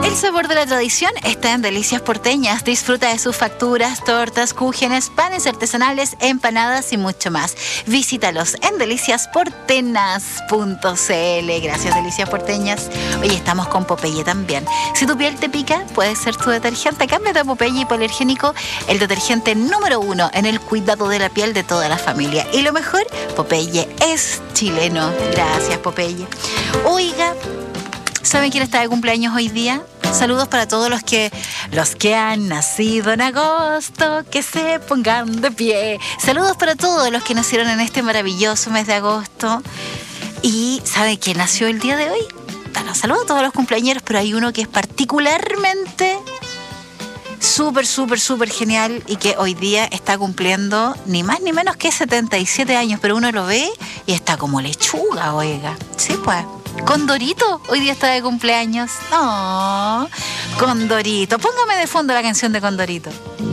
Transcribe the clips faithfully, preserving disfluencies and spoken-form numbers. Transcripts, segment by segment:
El sabor de la tradición está en Delicias Porteñas. Disfruta de sus facturas, tortas, cúgenes, panes artesanales, empanadas y mucho más. Visítalos en delicias portenas punto c l. Gracias, Delicias Porteñas. Hoy estamos con Popeye también. Si tu piel te pica, puede ser tu detergente. Cámbiate a Popeye Hipoalergénico, el detergente número uno en el cuidado de la piel de toda la familia. Y lo mejor, Popeye es chileno. Gracias, Popeye. Oiga, ¿saben quién está de cumpleaños hoy día? Saludos para todos los que los que han nacido en agosto, que se pongan de pie. Saludos para todos los que nacieron en este maravilloso mes de agosto. Y ¿sabe quién nació el día de hoy? Bueno, saludos a todos los cumpleañeros, pero hay uno que es particularmente súper, súper, súper genial y que hoy día está cumpliendo ni más ni menos que setenta y siete años, pero uno lo ve y está como lechuga, oiga. Sí, pues. Condorito, hoy día está de cumpleaños. No, Condorito. Póngame de fondo la canción de Condorito.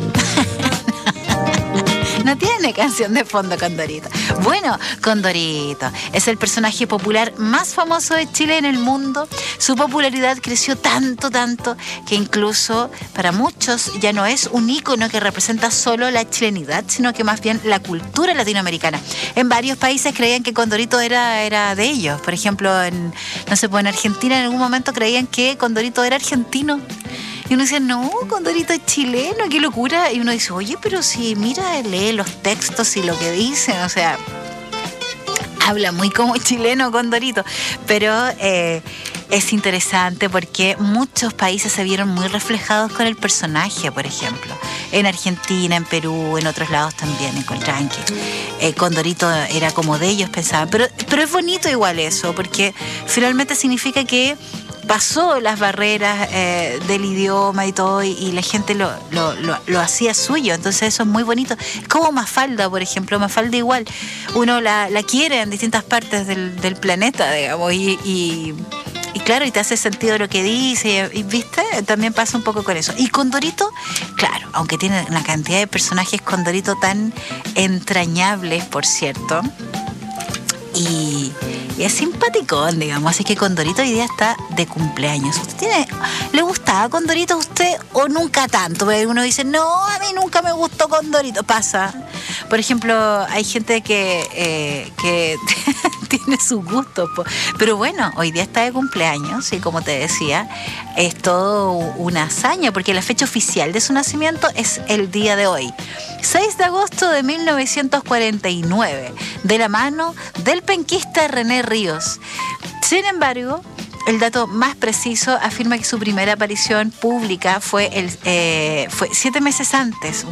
No tiene canción de fondo Condorito. Bueno, Condorito es el personaje popular más famoso de Chile en el mundo. Su popularidad creció tanto, tanto, que incluso para muchos ya no es un ícono que representa solo la chilenidad, sino que más bien la cultura latinoamericana. En varios países creían que Condorito era, era de ellos. Por ejemplo, en, no sé, pues en Argentina en algún momento creían que Condorito era argentino. Y uno dice, no, Condorito es chileno, qué locura. Y uno dice, oye, pero si mira, lee los textos y lo que dicen, o sea, habla muy como chileno Condorito. Pero eh, es interesante porque muchos países se vieron muy reflejados con el personaje, por ejemplo. En Argentina, en Perú, en otros lados también encontraban que eh, Condorito era como de ellos, pensaban. Pero, pero es bonito igual eso, porque finalmente significa que pasó las barreras eh, del idioma y todo, y, y la gente lo, lo, lo, lo hacía suyo. Entonces eso es muy bonito. Es como Mafalda, por ejemplo. Mafalda igual, uno la, la quiere en distintas partes del, del planeta, digamos, y, y, y claro, y te hace sentido lo que dice, y, y viste, también pasa un poco con eso. Y Condorito, claro, aunque tiene una cantidad de personajes Condorito tan entrañables, por cierto, y, y es simpaticón, digamos. Así que Condorito hoy día está de cumpleaños. ¿Usted tiene, le gustaba Condorito a usted o nunca tanto? Porque uno dice, no, a mí nunca me gustó Condorito. Pasa. Por ejemplo, hay gente que, eh, que tiene sus gustos. Pero bueno, hoy día está de cumpleaños y como te decía, es todo una hazaña porque la fecha oficial de su nacimiento es el día de hoy. seis de agosto de mil novecientos cuarenta y nueve, de la mano del penquista René Ríos. Sin embargo, el dato más preciso afirma que su primera aparición pública fue, el, eh, fue siete meses antes,